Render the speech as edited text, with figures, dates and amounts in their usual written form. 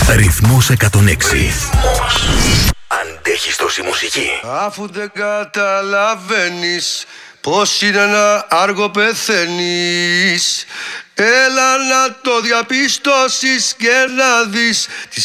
Ρυθμός 106. Αντέχεις τόση μουσική? Αφού δεν καταλαβαίνεις πως είναι να άργο πεθαίνεις, έλα να το διαπιστώσεις και να δεις τι